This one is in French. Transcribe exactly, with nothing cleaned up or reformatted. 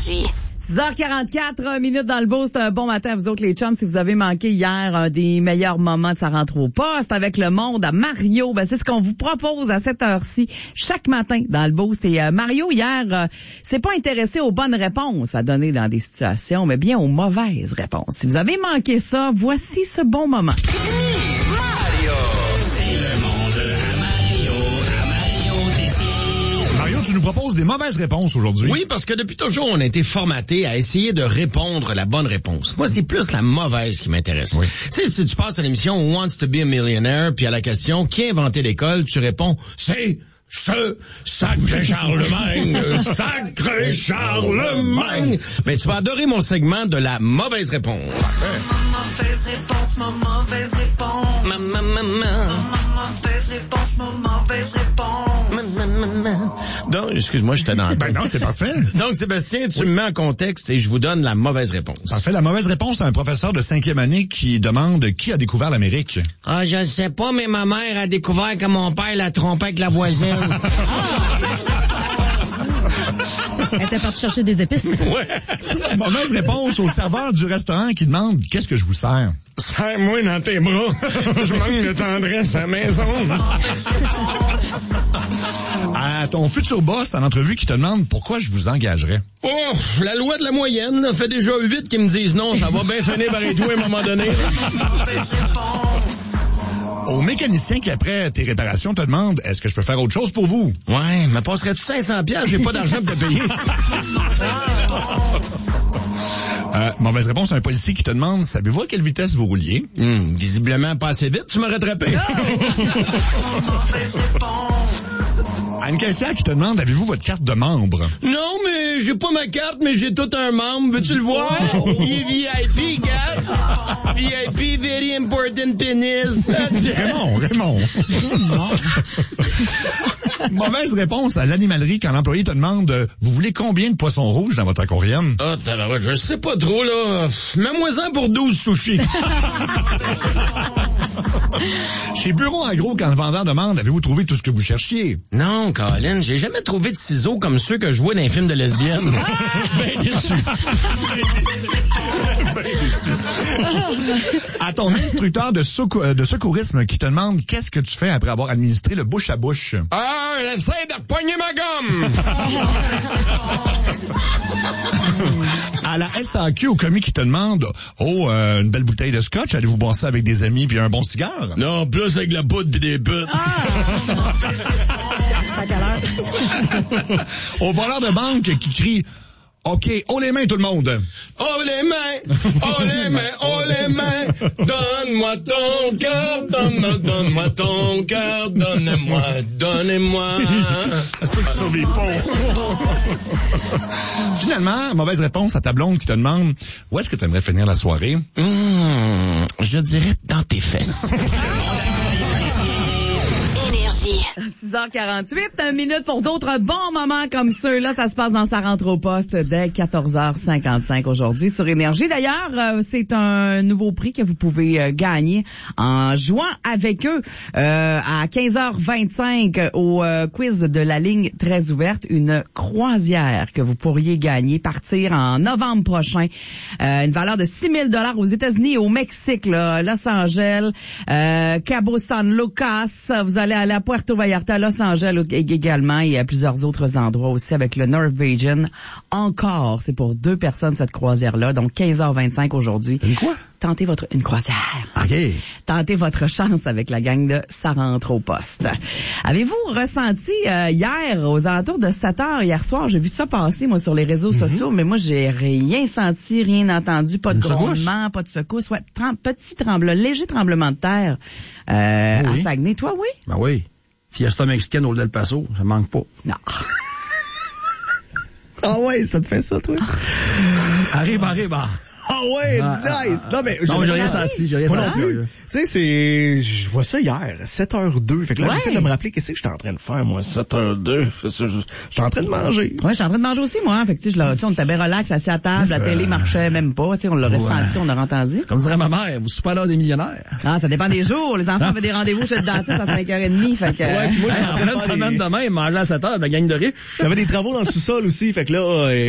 Énergie. six heures quarante-quatre minutes dans le boost. Un bon matin à vous autres les chums. Si vous avez manqué hier un des meilleurs moments de sa rentre au poste avec le monde à Mario, ben c'est ce qu'on vous propose à cette heure-ci chaque matin dans le boost. Et euh, Mario hier euh, s'est pas intéressé aux bonnes réponses à donner dans des situations, mais bien aux mauvaises réponses. Si vous avez manqué ça, voici ce bon moment. Mario, c'est le monde à Mario, à Mario d'ici. Mario, tu nous proposes des mauvaises réponses aujourd'hui. Oui, parce que depuis toujours, on a été formaté à essayer de répondre la bonne réponse. Moi, c'est plus la mauvaise qui m'intéresse. Oui. Tu sais, si tu passes à l'émission Who Wants to be a Millionaire, puis à la question qui a inventé l'école, tu réponds c'est ce sacré Charlemagne, sacré Charlemagne. Mais tu vas adorer mon segment de la mauvaise réponse. Ma mauvaise réponse, ma mauvaise réponse. Ma, ma, ma, ma. Ma mauvaise réponse, ma mauvaise réponse. Ma, ma, ma, ma. Donc, excuse-moi, j'étais dans le Ben non, c'est parfait. Donc, Sébastien, tu oui. me mets en contexte et je vous donne la mauvaise réponse. Parfait. La mauvaise réponse, c'est un professeur de cinquième année qui demande qui a découvert l'Amérique. Ah, je ne sais pas, mais ma mère a découvert que mon père la trompait avec la voisine. Elle était partie chercher des épices. Ouais. Mauvaise réponse au serveur du restaurant qui demande « Qu'est-ce que je vous sers? » Serre-moi dans tes bras. Je manque de tendresse à la maison. À ton futur boss en entrevue qui te demande pourquoi je vous engagerais. Oh, la loi de la moyenne là, fait déjà huit qui me disent non, ça va bien finir par être tout à un moment donné. Au mécanicien qui, après tes réparations, te demande « Est-ce que je peux faire autre chose pour vous? » Ouais, me passerais-tu cinq cents piastres? J'ai pas d'argent pour te payer. euh, mauvaise réponse à un policier qui te demande « Savez-vous à quelle vitesse vous rouliez? Hum, » Visiblement pas assez vite, tu m'as rattrapé. À une caissière qui te demande « Avez-vous votre carte de membre? » Non, mais j'ai pas ma carte, mais j'ai tout un membre. Veux-tu le voir? Oh. Il est V I P, gars. V I P, very important penis. Raymond, Raymond. Mauvaise réponse à l'animalerie quand l'employé te demande « Vous voulez combien de poissons rouges dans votre aquarium? » Ah, oh, je sais pas trop, là. Mets-moi-en pour douze sushis. Chez Bureau Agro, quand le vendeur demande « Avez-vous trouvé tout ce que vous cherchiez? » Non, Colin, j'ai jamais trouvé de ciseaux comme ceux que je vois dans les films de lesbiennes. Ben déçu. Ben déçu. À ton instructeur de, secou- de secourisme qui te demande « Qu'est-ce que tu fais après avoir administré le bouche à bouche? » Ah, j'essaie de pogner ma gomme. À la S A Q, au commis qui te demande « Oh, euh, une belle bouteille de scotch, allez-vous boire ça avec des amis puis un bon cigare? » Non, plus avec la poudre pis des putes. Ah! Au voleur de banque qui crie « OK, haut les mains tout le monde. » Oh les mains, oh les mains, oh les mains, donne-moi ton cœur, donne-moi, donne-moi ton cœur, donnez-moi, donnez-moi. Est-ce que tu survis pas? Finalement, mauvaise réponse à ta blonde qui te demande « Où est-ce que tu aimerais finir la soirée? Mmh, » Je dirais dans tes fesses. six heures quarante-huit, une minute pour d'autres bons moments comme ceux-là. Ça se passe dans sa rentre au poste dès quatorze heures cinquante-cinq aujourd'hui sur Énergie. D'ailleurs, euh, c'est un nouveau prix que vous pouvez euh, gagner en jouant avec eux euh, à quinze heures vingt-cinq au euh, quiz de la ligne très ouverte. Une croisière que vous pourriez gagner, partir en novembre prochain. Euh, une valeur de six mille dollars aux États-Unis et au Mexique, là, Los Angeles, euh, Cabo San Lucas. Vous allez aller à Puerto Vallarta, Los Angeles également, et à plusieurs autres endroits aussi avec le Norwegian. Encore, c'est pour deux personnes cette croisière-là, donc quinze heures vingt-cinq aujourd'hui. Une quoi? Tentez votre... Une croisière. OK. Tentez votre chance avec la gang de Ça rentre au poste. Avez-vous ressenti euh, hier, aux alentours de sept heures, hier soir, j'ai vu ça passer, moi, sur les réseaux mm-hmm. sociaux, mais moi, j'ai rien senti, rien entendu, pas de grondement, pas de secousse. Ouais, trem- petit tremblement, léger tremblement de terre euh, oui. à Saguenay. Toi, oui? Ben oui. Fiesta mexicaine au Del Paso, ça manque pas. Non. Ah ouais, ça te fait ça, toi? Arrive, arrive. Ah ouais, ah, nice! Ah, non, mais non, j'ai rien senti, j'ai rien Moi senti. Non plus. Tu sais, c'est, je vois ça hier, sept heures deux. Fait que là, ouais. j'essaie de me rappeler qu'est-ce que j'étais en train de faire, moi, sept heures deux. J'étais en train de manger. Ouais, j'étais en train de manger aussi, moi. Fait que, tu sais, je, on était bien relax, assis à table, la télé marchait même pas, tu sais, on l'aurait ouais. senti, on l'aurait entendu. Comme dirait ma mère, vous soupez à l'heure des millionnaires. Ah, ça dépend des jours. Les enfants avaient des rendez-vous chez le dentiste à cinq heures trente, fait que. Ouais, puis moi, j'étais en train de semaine demain, manger à sept heures, la gang de riches. Il y avait des travaux dans le sous-sol aussi, fait que là,